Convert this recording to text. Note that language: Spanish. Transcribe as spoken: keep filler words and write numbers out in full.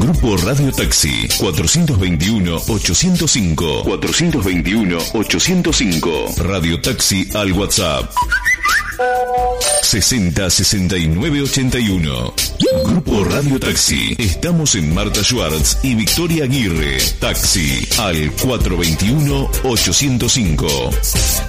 Grupo Radio Taxi, cuatrocientos veintiuno, ochocientos cinco. cuatrocientos veintiuno, ochocientos cinco. Radio Taxi al WhatsApp. sesenta, sesenta y nueve, ochenta y uno. Grupo Radio Taxi. Estamos en Marta Schwartz y Victoria Aguirre. Taxi al cuatrocientos veintiuno, ochocientos cinco.